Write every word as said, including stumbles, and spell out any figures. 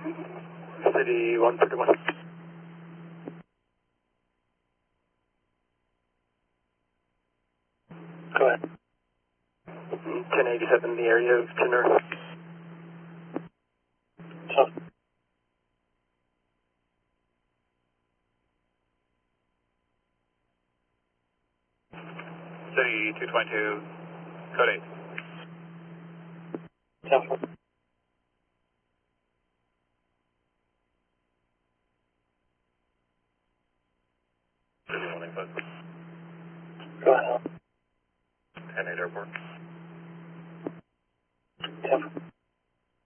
City one thirty-one. Go ahead. ten eighty-seven, the area of Chinner. So. City two twenty-two, code eight. So. City one, Go ahead. ten eight airport.